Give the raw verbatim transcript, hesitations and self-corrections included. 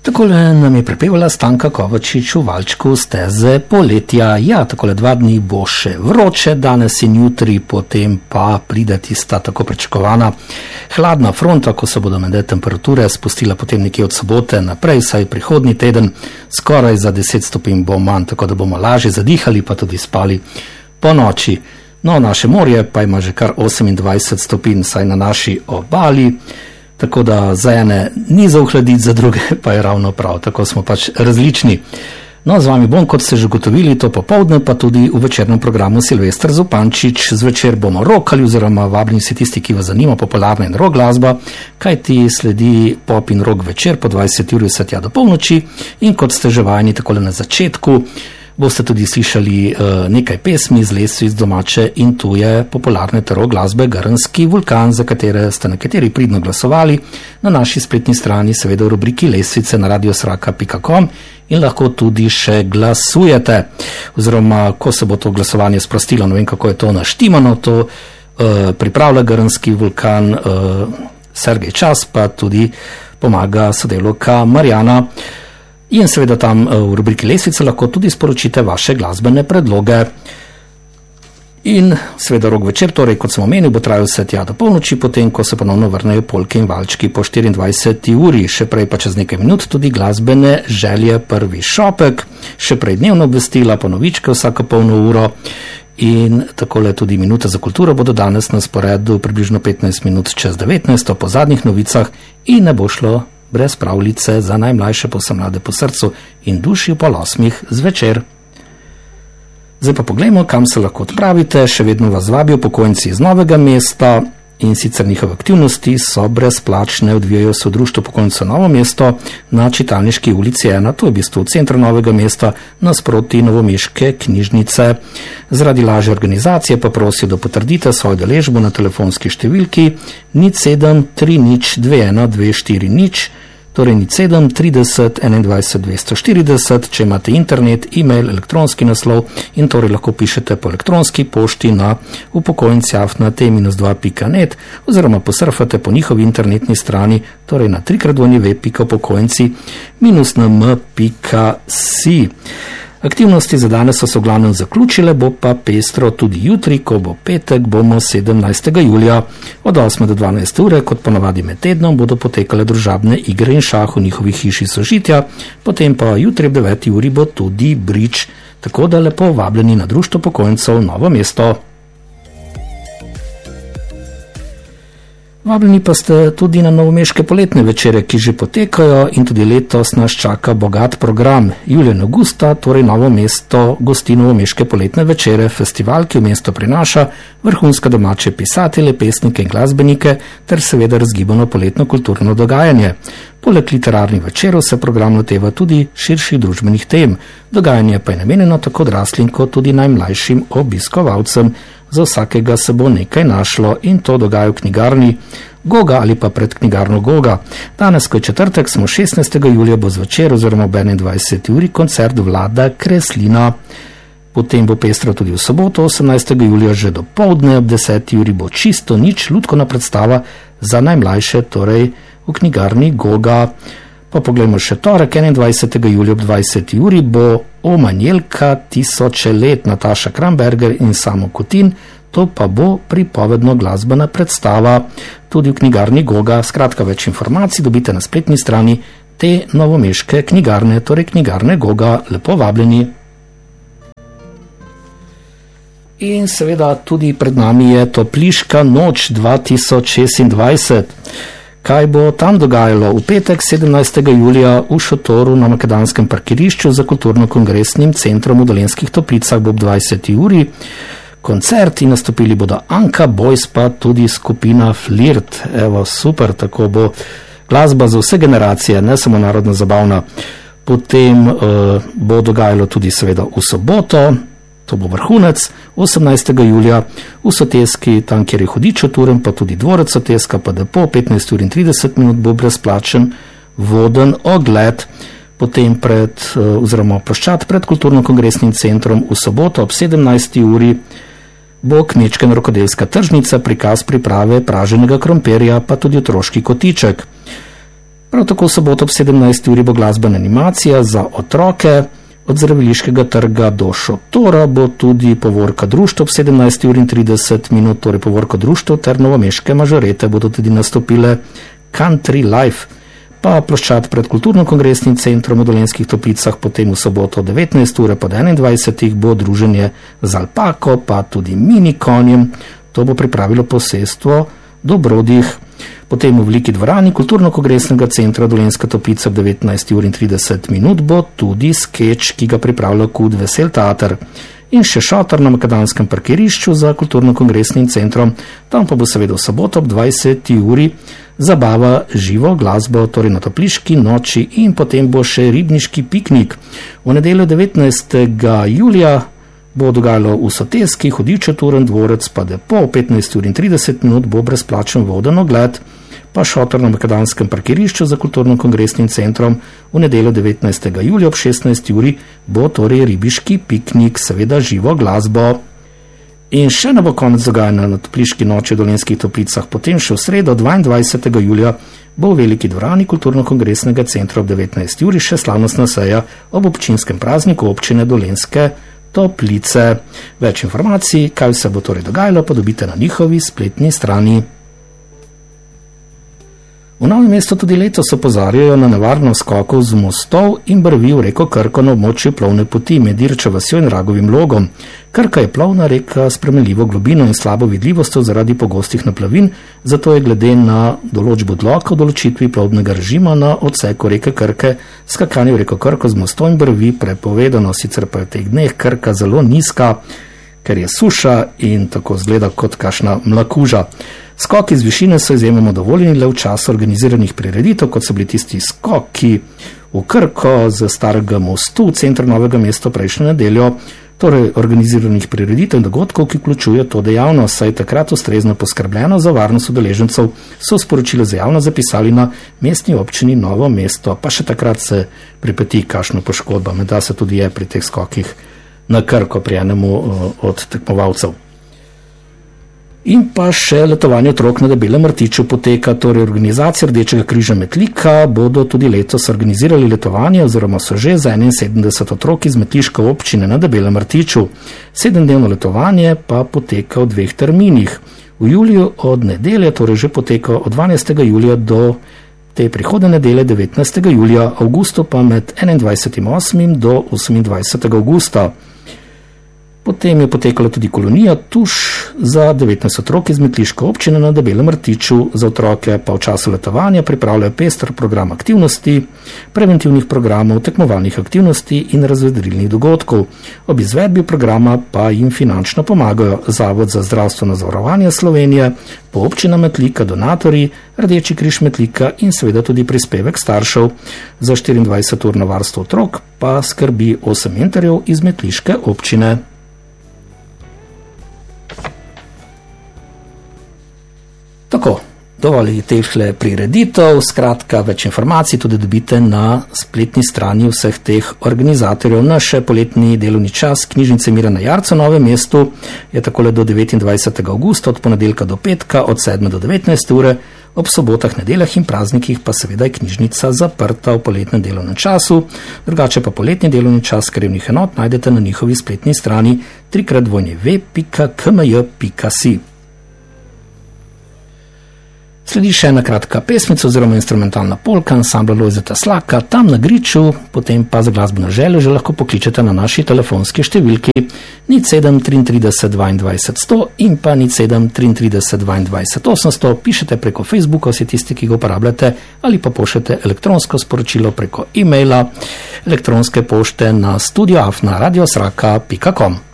Takole nam je prepevala Stanka Kovačič v valčku Steze poletja. Ja, takole dva dni bo še vroče, danes in jutri, potem pa pride tista tako pričakovana hladna fronta, ko se bodo mende temperature spustila potem nekje od sobote naprej, saj prihodnji teden skoraj za deset stopinj bo manj, tako da bomo lažje zadihali, pa tudi spali po noči. No, naše morje pa ima že kar osemindvajset stopinj, saj na naši obali, tako da za ene ni za ohladiti, za druge pa je ravno prav, tako smo pač različni. No, z vami bom, kot ste že gotovili, to popoldne, pa tudi v večernem programu Silvester Zupančič. Zvečer bomo rokali oziroma vabljeni si tisti, ki vas zanima popularna in rock glasba, kaj ti sledi pop in rock večer po dvajseti uri vse tja do polnoči in kot ste že vajeni takole na začetku, boste tudi slišali uh, nekaj pesmi z lesci iz domače in tuje popularne rock glasbe Grnski vulkan, za katere ste nekateri pridno glasovali na naši spletni strani, seveda v rubriki Lesvice na radiosraka pika com in lahko tudi še glasujete. Oziroma, ko se bo to glasovanje sprostilo, ne vem, kako je to naštimano, to uh, pripravlja Grnski vulkan, uh, Sergej Čas pa tudi pomaga sodelavka Marjana. In seveda tam v rubriki Lesvice lahko tudi sporočite vaše glasbene predloge. In seveda rok večer, torej kot sem omenil, bo trajal vse tja do polnoči, potem ko se ponovno vrnejo polke in valčki po štiriindvajseti uri. Še prej pa čez nekaj minut tudi glasbene želje, prvi šopek, še prej dnevno obvestila, ponovičke vsako polno uro. In takole tudi minute za kulturo bodo danes na sporedu približno petnajst minut čez devetnajst po zadnjih novicah in ne bo šlo brez pravljice za najmlajše povsem mlade po srcu in duši pol osmih zvečer. Zdaj pa poglejmo, kam se lahko odpravite. Še vedno vas vabijo upokojenci iz Novega mesta in sicer njihove aktivnosti so brezplačne, odvijajo se v društvu upokojencev Novo mesto na Čitalniški ulici ena, to je v bistvu v centru Novega mesta, nasproti novomeške knjižnice. Zaradi lažje organizacije pa prosijo, da potrdite svojo udeležbo na telefonski številki nič sedem tri nič dve ena dve štiri nič, torej nič sedem trideset enaindvajset dvesto štirideset, če imate internet, e-mail, elektronski naslov in torej lahko pišete po elektronski pošti na upokojenci afna t minus dva pika net oziroma posurfate po njihovi internetni strani, torej na trikrat w pika upokojenci minus nm pika si. Aktivnosti za danes so se v glavnem zaključile, bo pa pestro tudi jutri, ko bo petek, bomo sedemnajstega julija. Od osme do dvanajste ure, kot ponavadi med tednom, bodo potekale družabne igre in šah v njihovi hiši sožitja, potem pa jutri ob deveti uri bo tudi bridge, tako da lepo vabljeni na društvo upokojencev Novo mesto. Vabljeni pa ste tudi na novomeške poletne večere, ki že potekajo in tudi letos nas čaka bogat program. Julija in avgusta, torej Novo mesto gosti novomeške poletne večere, festival, ki v mesto prinaša vrhunske domače pisatelje, pesnike in glasbenike ter seveda razgibano poletno kulturno dogajanje. Poleg literarnih večerov se program loteva tudi širših družbenih tem. Dogajanje pa je namenjeno tako odraslim kot tudi najmlajšim obiskovalcem. Za vsakega se bo nekaj našlo in to dogaja v knjigarni Goga ali pa pred knjigarno Goga. Danes, ko je četrtek, smo šestnajstega julija, bo zvečer oziroma ob enaindvajseti uri koncert Vlada Kreslina. Potem bo pestro tudi v soboto, osemnajstega julija, že do poldne ob deseti uri bo čisto nič, lutkovna predstava za najmlajše, torej v knjigarni Goga. Pa poglejmo še torek, enaindvajsetega julija ob dvajseti uri bo Omanjelka tisoče let, Nataša Kramberger in Samo Kutin, to pa bo pripovedno glasbena predstava tudi v knjigarni Goga. Skratka, več informacij dobite na spletni strani te novomeške knjigarne, torej knjigarne Goga, lepo vabljeni. In seveda tudi pred nami je Topliška noč dva tisoč šestindvajset. Kaj bo tam dogajalo? V petek sedemnajstega julija v šotoru na Makedanskem parkirišču za kulturno-kongresnim centrom v Dolenjskih Toplicah bo ob dvajseti uri koncert in nastopili bodo Anka Boys pa tudi skupina Flirt. Evo, super, tako bo glasba za vse generacije, ne samo narodno zabavna. Potem uh, bo dogajalo tudi seveda v soboto, to bo vrhunec, osemnajstega julija v Soteski, tam kjer je Hudič oturen, pa tudi dvorec Soteska, pa depo, petnajst ur in trideset minut bo brezplačen voden ogled. Potem pred, oziroma ploščad pred kulturno-kongresnim centrom v soboto ob sedemnajsti uri bo kmečka in rokodelska tržnica, prikaz priprave praženega krompirja, pa tudi otroški kotiček. Prav tako v soboto ob sedemnajsti uri bo glasbena animacija za otroke. Od Zdraviliškega trga do Šotora bo tudi povorka društev ob sedemnajsti uri in trideset minut, torej povorka društev ter novomeške mažorete bodo tudi nastopile Country Life. Pa ploščad pred kulturno-kongresnim centrom v Dolenjskih Toplicah, potem v soboto od devetnajste ure pod enaindvajsetih bo druženje z alpako, pa tudi mini konjem. To bo pripravilo posestvo Dobrodih. Potem v veliki dvorani kulturno-kongresnega centra Dolenjska Toplica ob devetnajsti uri in trideset minut bo tudi skeč, ki ga pripravlja Kud Vesel teater. In še šotor na makadanskem parkirišču za kulturno-kongresnim centrom, tam pa bo seveda v soboto ob dvajseti uri zabava živo glasbo, torej na topliški noči, in potem bo še ribniški piknik. V nedeljo devetnajstega julija bo dogajalo v Soteski, Hudičev Turn dvorec, pa depo, ob petnajsti uri in trideset minut bo brezplačen voden ogled, pa šotor na makadanskem parkirišču za kulturno-kongresnim centrom. V nedeljo devetnajstega julija ob šestnajsti uri bo torej ribiški piknik, seveda živo glasbo. In še ne bo konec dogajanja na topliški noči v Dolenjskih Toplicah, potem še v sredo dvaindvajsetega julija bo v veliki dvorani kulturno-kongresnega centra ob devetnajsti uri še slavnostna seja ob občinskem prazniku občine Dolenjske Toplice. Več informacij, kaj se bo torej dogajalo, pa dobite na njihovi spletni strani. V Novem mestu tudi letos opozarjajo na nevarnost skokov z mostov in brvi v reko Krko na območju plovne poti med Irčo vasjo in Ragovim Logom. Krka je plovna reka s spremenljivo globino in slabo vidljivostjo zaradi pogostih naplavin, zato je glede na določbo odloka o določitvi plovnega režima na odseku reke Krke skakanje v reko Krko z mostov in brvi prepovedano, sicer pa je v teh dneh Krka zelo nizka, ker je suša in tako zgleda kot kakšna mlakuža. Skoki z višine so izjemoma dovoljeni le v času organiziranih prireditev, kot so bili tisti skoki v Krko z starega mostu v centru Novega mesta prejšnjo nedeljo, torej organiziranih prireditev in dogodkov, ki vključujejo to dejavnost, saj je takrat ustrezno poskrbljeno za varnost udeležencev, so sporočilo za javnost zapisali na mestni občini Novo mesto, pa še takrat se pripeti kakšno poškodba, menda se tudi je pri teh skokih na Krko pri enemu od tekmovalcev. In pa še letovanje otrok na Debelem rtiču poteka, torej organizacija Rdečega križa Metlika bodo tudi letos organizirali letovanje oziroma so že za enainsedemdeset otrok iz metliške občine na Debelem rtiču. Sedemdnevno letovanje pa poteka v dveh terminih. V juliju od nedelje, torej že poteka od dvanajstega julija do te prihodne nedelje devetnajstega julija, avgustu pa med enaindvajsetim osmim do osemindvajsetega avgusta. Potem je potekala tudi kolonija Tuš za devetnajst otrok iz metliške občine na Debelem rtiču. Za otroke pa v času letovanja pripravljajo pester program aktivnosti, preventivnih programov, tekmovalnih aktivnosti in razvedrilnih dogodkov. Ob izvedbi programa pa jim finančno pomagajo Zavod za zdravstveno zavarovanje Slovenije, po občina Metlika donatorji, Rdeči križ Metlika in seveda tudi prispevek staršev. Za štiriindvajseturno varstvo otrok pa skrbi osem mentorjev iz metliške občine. Tako, dovolj tehle prireditev, skratka, več informacij tudi dobite na spletni strani vseh teh organizatorjev. Naš poletni delovni čas knjižnice Mirana Jarca v Novem mestu je takole do devetindvajsetega avgusta, od ponedeljka do petka, od sedme do devetnajste ure, ob sobotah, nedeljah in praznikih pa seveda je knjižnica zaprta v poletnem delovnem času. Drugače pa poletni delovni čas krajevnih enot najdete na njihovi spletni strani trikrat dvojni ve pika kmj pika si. Sledi še ena kratka pesmica oziroma instrumentalna polka ansambla Lojzeta Slaka, Tam na griču, potem pa za glasbeno željo že lahko pokličete na naši telefonski številki nič sedem triintrideset dvaindvajset sto in pa nič sedem triintrideset dvaindvajset osemsto, pišete preko Facebooka, vsi tisti, ki ga uporabljate, ali pa pošljete elektronsko sporočilo preko e-maila elektronske pošte na studio afna radiosraka pika com.